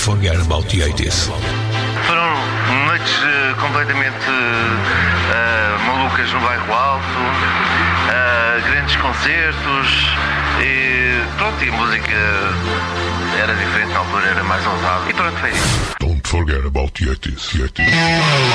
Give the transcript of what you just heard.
forget about the 80s. Foram noites completamente malucas no Bairro Alto, grandes concertos e pronto, e a música era diferente na altura, era mais ousada e pronto, foi isso. Don't forget about the 80s.